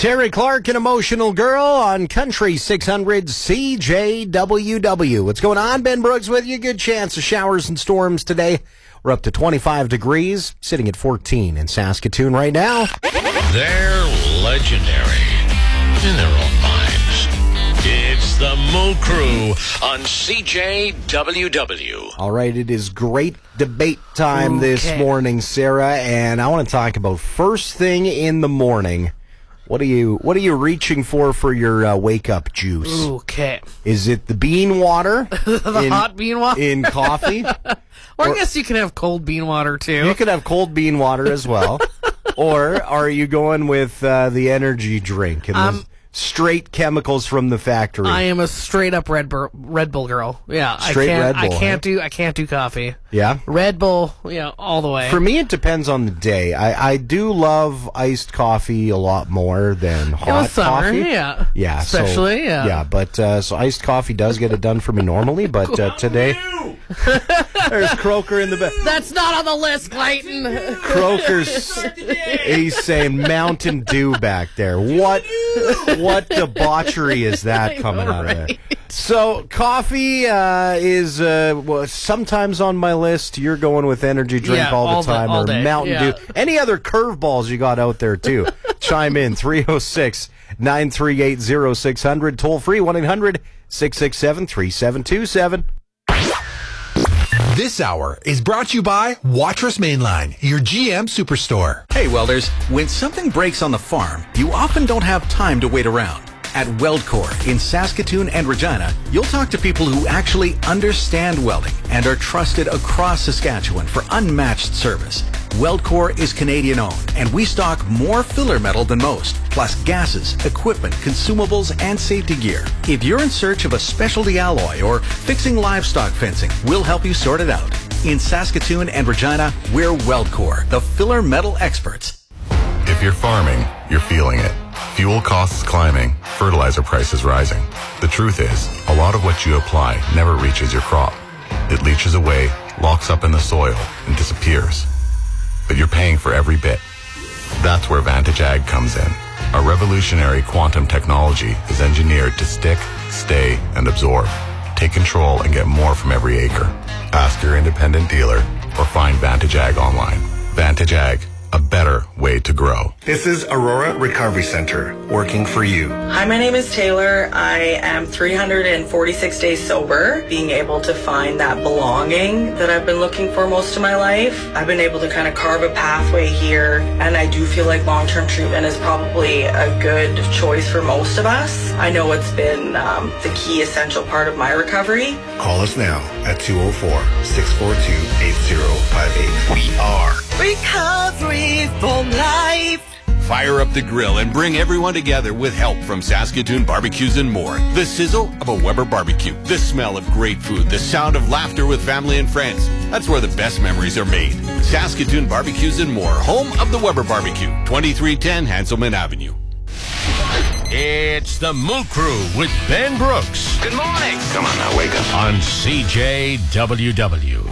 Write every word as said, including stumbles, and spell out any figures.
Terry Clark, an emotional girl on Country six hundred C J W W. What's going on? Ben Brooks with you. Good chance of showers and storms today. We're up to twenty-five degrees, sitting at fourteen in Saskatoon right now. They're legendary in their own minds. It's the Moo Crew on C J W W. All right, it is great debate time Okay. this morning, Sarah, and I want to talk about first thing in the morning. What are you What are you reaching for for your uh, wake up juice? Okay. Is it the bean water? The in, hot bean water? in coffee? Or, or- I guess you can have cold bean water, too. You could have cold bean water as well. Or are you going with uh, the energy drink and Um, the straight chemicals from the factory? I am a straight up Red Bull, Red Bull girl. Yeah, Straight I can't. Red Bull, I can't huh? do. I can't do coffee. Yeah. Red Bull. Yeah, all the way. For me, it depends on the day. I, I do love iced coffee a lot more than hot in the summer, coffee. yeah, Yeah, so- especially, yeah. yeah. But uh, so iced coffee does get it done for me normally. But uh, today, there's Croker in the back. That's not on the list, Clayton. Croker's, he's saying Mountain Dew back there. What, what debauchery is that coming out of there? So coffee uh, is uh, well, sometimes on my list. You're going with energy drink Yeah, all all the the- time, all or day, Mountain yeah. Dew. Any other curveballs you got out there too? Chime in three oh six, nine three eight, oh six hundred. Toll free one eight hundred, six six seven, three seven two seven. This hour is brought to you by Watrous Mainline, your G M Superstore. Hey, welders, when something breaks on the farm, you often don't have time to wait around. At WeldCore in Saskatoon and Regina, you'll talk to people who actually understand welding and are trusted across Saskatchewan for unmatched service. WeldCore is Canadian-owned, and we stock more filler metal than most, plus gases, equipment, consumables, and safety gear. If you're in search of a specialty alloy or fixing livestock fencing, we'll help you sort it out. In Saskatoon and Regina, we're WeldCore, the filler metal experts. If you're farming, you're feeling it. Fuel costs climbing, fertilizer prices rising. The truth is, a lot of what you apply never reaches your crop. It leaches away, locks up in the soil, and disappears. But you're paying for every bit. That's where Vantage Ag comes in. Our revolutionary quantum technology is engineered to stick, stay, and absorb. Take control and get more from every acre. Ask your independent dealer or find Vantage Ag online. Vantage Ag, a better way to grow. This is Aurora Recovery Center, working for you. Hi, my name is Taylor. I am three hundred forty-six days sober, being able to find that belonging that I've been looking for most of my life. I've been able to kind of carve a pathway here, and I do feel like long-term treatment is probably a good choice for most of us. I know it's been um, the key essential part of my recovery. Call us now at two oh four, six four two, eight oh five eight. We are Recovery for life. Fire up the grill and bring everyone together with help from Saskatoon Barbecues and More. The sizzle of a Weber barbecue, the smell of great food, the sound of laughter with family and friends. That's where the best memories are made. Saskatoon Barbecues and More, home of the Weber Barbecue, twenty-three ten Hanselman Avenue. It's the Moo Crew with Ben Brooks Good morning. Come on now, wake up. on C J W W.